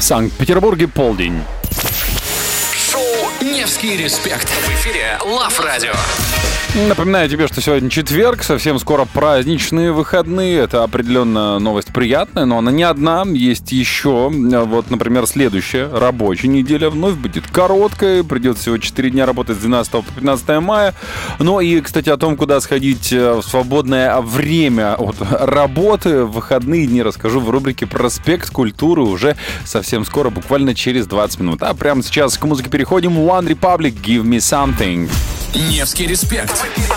В Санкт-Петербурге полдень. Шоу «Невский респект». В эфире Love Radio. Напоминаю тебе, что сегодня четверг, совсем скоро праздничные выходные. Это определенно новость приятная, но она не одна. Есть еще, вот, например, следующая рабочая неделя вновь будет короткая. Придется всего 4 дня работать с 12 по 15 мая. Ну и, кстати, о том, куда сходить в свободное время от работы в выходные дни, расскажу в рубрике «Проспект культуры» уже совсем скоро, буквально через 20 минут. А прямо сейчас к музыке переходим. One Republic, Give Me Something. Невский респект.